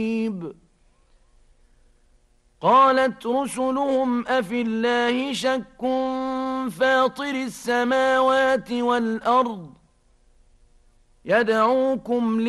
قالت رسلهم أفي الله شك فاطر السماوات والأرض يدعوكم